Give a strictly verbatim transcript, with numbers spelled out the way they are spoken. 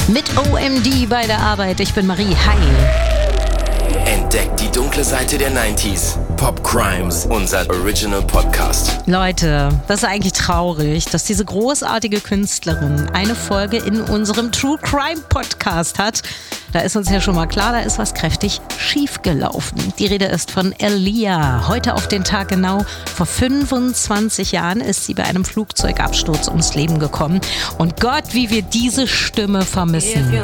Mit O M D bei der Arbeit. Ich bin Marie. Hi. Entdeckt die dunkle Seite der neunziger. Pop Crimes, unser Original Podcast. Leute, das ist eigentlich traurig, dass diese großartige Künstlerin eine Folge in unserem True Crime Podcast hat. Da ist uns ja schon mal klar, da ist was kräftig schiefgelaufen. Die Rede ist von Aaliyah. Heute auf den Tag genau vor fünfundzwanzig Jahren ist sie bei einem Flugzeugabsturz ums Leben gekommen. Und Gott, wie wir diese Stimme vermissen.